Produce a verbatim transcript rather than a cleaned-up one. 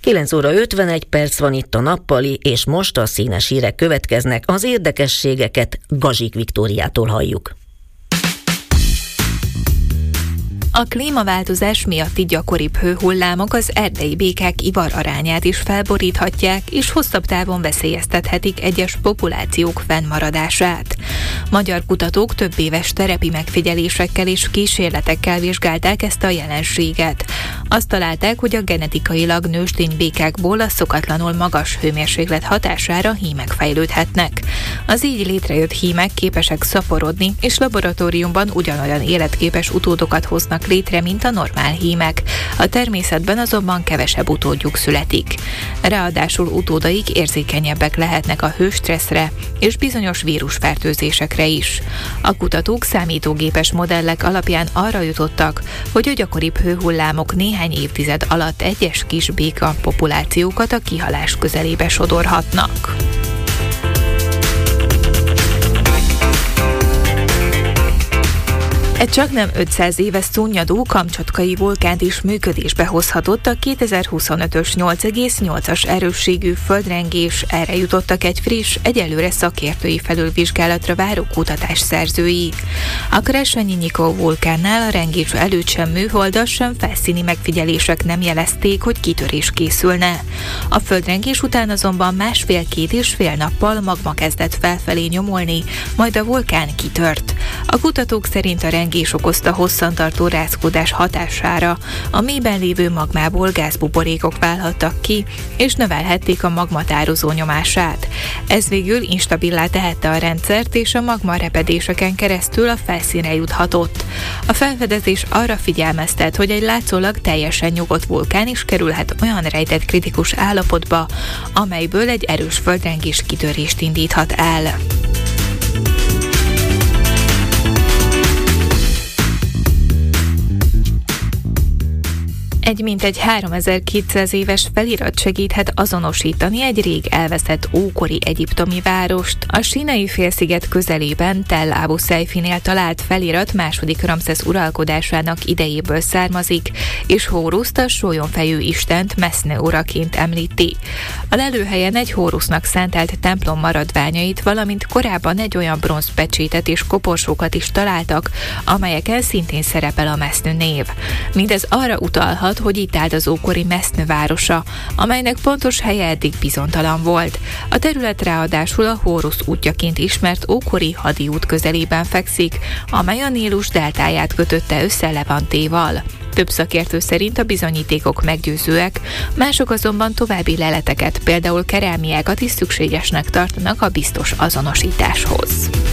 kilenc óra ötvenegy perc van itt a nappali, és most a színes hírek következnek. Az érdekességeket Gazsik Viktóriától halljuk. A klímaváltozás miatti gyakoribb hőhullámok az erdei békák ivararányát is felboríthatják, és hosszabb távon veszélyeztethetik egyes populációk fennmaradását. Magyar kutatók több éves terepi megfigyelésekkel és kísérletekkel vizsgálták ezt a jelenséget. Azt találták, hogy a genetikailag nőstény békákból a szokatlanul magas hőmérséklet hatására hímek fejlődhetnek. Az így létrejött hímek képesek szaporodni, és laboratóriumban ugyanolyan életképes utódokat hoznak létre, mint a normál hímek. A természetben azonban kevesebb utódjuk születik. Ráadásul utódaik érzékenyebbek lehetnek a hőstresszre és bizonyos vírusfertőzésekre is. A kutatók számítógépes modellek alapján arra jutottak, hogy a gyakoribb hőhullámok néhány évtized alatt egyes kis béka populációkat a kihalás közelébe sodorhatnak. Egy csaknem ötszáz éves szunnyadó kamcsatkai vulkánt is működésbe hozhatott a kétezer-huszonötös nyolc egész nyolcas erősségű földrengés. Erre jutottak egy friss, egyelőre szakértői felülvizsgálatra váró kutatás szerzői. A Kresenyi-Nyikó vulkánnál a rengés előtt sem műholdas, sem felszíni megfigyelések nem jelezték, hogy kitörés készülne. A földrengés után azonban másfél-két és fél nappal magma kezdett felfelé nyomulni, majd a vulkán kitört. A kutatók szerint a rengés okozta hosszantartó rázkódás hatására. A mélyben lévő magmából gázbuborékok válhattak ki, és növelhették a magma tározó nyomását. Ez végül instabilá tehette a rendszert, és a magma repedéseken keresztül a felszínre juthatott. A felfedezés arra figyelmeztet, hogy egy látszólag teljesen nyugodt vulkán is kerülhet olyan rejtett kritikus állapotba, amelyből egy erős földrengés kitörést indíthat el. Egy mintegy háromezer-kétszáz éves felirat segíthet azonosítani egy rég elveszett ókori egyiptomi várost. A Sínai félsziget közelében Tel Abu Seifinél talált felirat második Ramszesz uralkodásának idejéből származik, és Hóruszt, a sólyomfejű istent Mesznő uraként említi. A lelőhelyen egy Hórusznak szentelt templom maradványait, valamint korábban egy olyan bronzpecsétet és koporsókat is találtak, amelyeken szintén szerepel a Mesznő név. Mindez arra utalhat, hogy itt állt az ókori Mesznő városa, amelynek pontos helye eddig bizonytalan volt. A terület ráadásul a Hórusz útjaként ismert ókori hadiút közelében fekszik, amely a Nílus deltáját kötötte össze Levantéval. Több szakértő szerint a bizonyítékok meggyőzőek, mások azonban további leleteket, például kerámiákat is szükségesnek tartanak a biztos azonosításhoz.